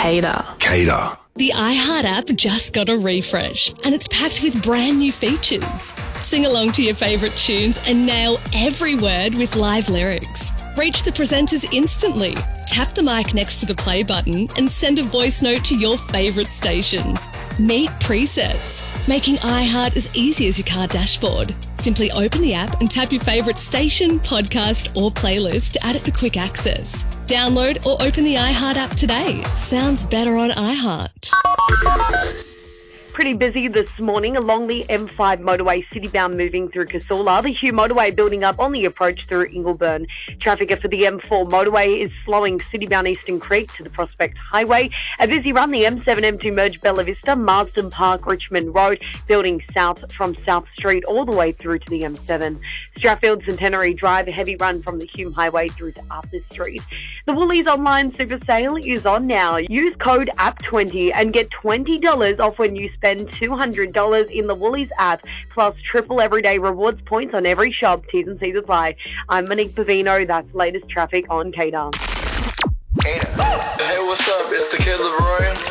Cater. Cater. The iHeart app just got a refresh and it's packed with brand new features. Sing along to your favourite tunes and nail every word with live lyrics. Reach the presenters instantly. Tap the mic next to the play button and send a voice note to your favourite station. Meet presets, making iHeart as easy as your car dashboard. Simply open the app and tap your favourite station, podcast or playlist to add it for quick access. Download or open the iHeart app today. Sounds better on iHeart. Pretty busy this morning along the M5 motorway, citybound moving through Casula. The Hugh motorway building up on the approach through Ingleburn. Traffic for the M4 motorway is slowing citybound Eastern Creek to the Prospect Highway. A busy run, the M7 M2 merge Bella Vista, Marsden Park, Richmond Road, building south from South Street all the way through to the M7. Strathfield Centenary Drive, a heavy run from the Hume Highway through to Arthur Street. The Woolies online super sale is on now. Use code APP20 and get $20 off when you spend $200 in the Woolies app, plus triple everyday rewards points on every shop. T's and C's apply. I'm Monique Pavino. That's latest traffic on Cater. Hey, what's up? It's the Kid LeRoy.